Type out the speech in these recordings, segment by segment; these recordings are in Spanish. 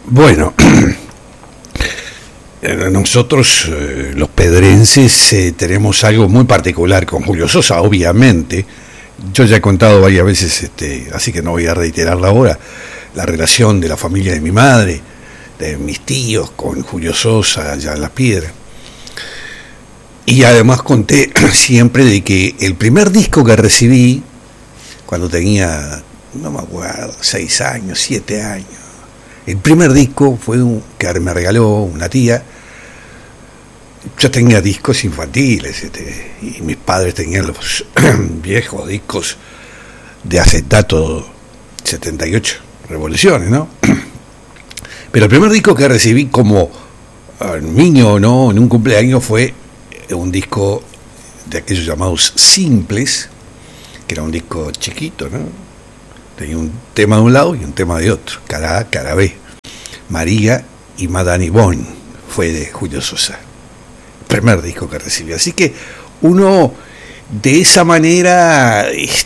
Bueno, nosotros los pedrenses tenemos algo muy particular con Julio Sosa, obviamente. Yo ya he contado varias veces, así que no voy a reiterarla ahora, la relación de la familia de mi madre, de mis tíos con Julio Sosa allá en Las Piedras. Y además conté siempre de que el primer disco que recibí, cuando tenía, no me acuerdo, 6 años, 7 años, el primer disco fue que me regaló una tía. Yo tenía discos infantiles, y mis padres tenían los viejos discos de acetato 78 revoluciones, ¿no? Pero el primer disco que recibí como niño, ¿no?, en un cumpleaños, fue un disco de aquellos llamados simples, que era un disco chiquito, ¿no? Tenía un tema de un lado y un tema de otro, cara A, cara B. María y Madame Yvonne fue de Julio Sosa, primer disco que recibí. Así que uno de esa manera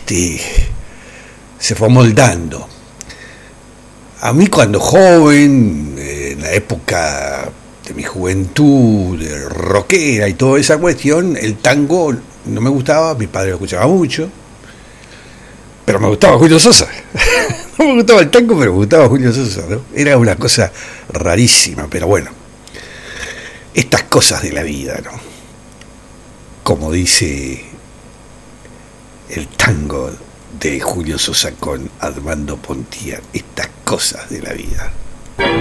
se fue moldando. A mí, cuando joven, en la época de mi juventud, de rockera y toda esa cuestión, el tango no me gustaba, mi padre lo escuchaba mucho, pero me gustaba Julio Sosa. No me gustaba el tango, pero me gustaba Julio Sosa, ¿no? Era una cosa rarísima, pero bueno, estas cosas de la vida, ¿no? Como dice el tango de Julio Sosa con Armando Pontier, estas cosas de la vida.